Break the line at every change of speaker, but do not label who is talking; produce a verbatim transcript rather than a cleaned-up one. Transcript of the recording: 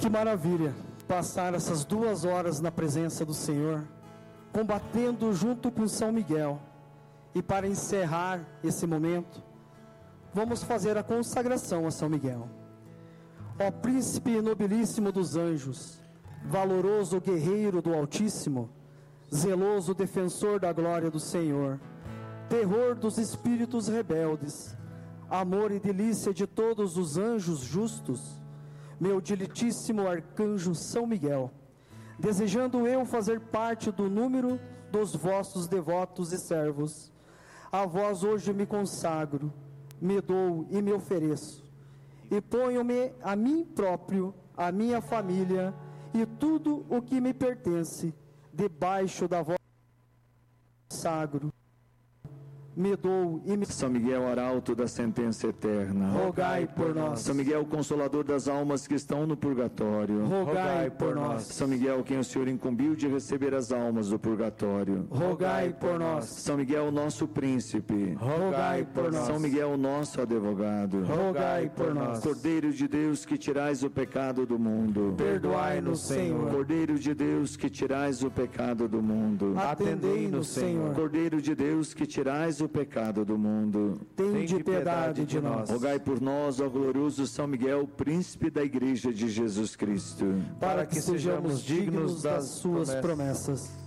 Que maravilha passar essas duas horas na presença do Senhor, combatendo junto com São Miguel. E para encerrar esse momento, vamos fazer a consagração a São Miguel. Ó príncipe nobilíssimo dos anjos, valoroso guerreiro do Altíssimo, zeloso defensor da glória do Senhor, terror dos espíritos rebeldes, amor e delícia de todos os anjos justos, meu diletíssimo arcanjo São Miguel, desejando eu fazer parte do número dos vossos devotos e servos, a vós hoje me consagro, me dou e me ofereço, e ponho-me a mim próprio, a minha família e tudo o que me pertence, debaixo da vossa consagro, me dou e me...
São Miguel, arauto da sentença eterna,
rogai por nós.
São Miguel, consolador das almas que estão no purgatório,
rogai por nós.
São Miguel, quem o Senhor incumbiu de receber as almas do purgatório,
rogai por nós.
São Miguel, nosso príncipe,
rogai por nós.
São Miguel, nosso advogado,
rogai por nós.
Cordeiro de Deus, que tirais o pecado do mundo,
perdoai-nos, Senhor.
Cordeiro de Deus, que tirais o pecado do mundo,
atendei-nos, Senhor.
Cordeiro de Deus, que tirais o pecado do mundo,
tende piedade de nós.
Rogai por nós, ó glorioso São Miguel, príncipe da Igreja de Jesus Cristo,
para que sejamos dignos das suas promessas.